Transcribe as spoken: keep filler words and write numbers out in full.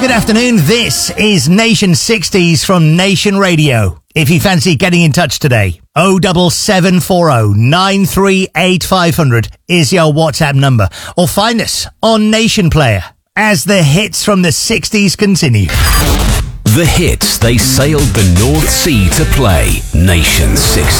Good afternoon, this is Nation sixties from Nation Radio. If you fancy getting in touch today, oh seven seven four oh nine three eight five hundred is your WhatsApp number, or find us on Nation Player as the hits from the sixties continue. The hits they sailed the North Sea to play. Nation sixties.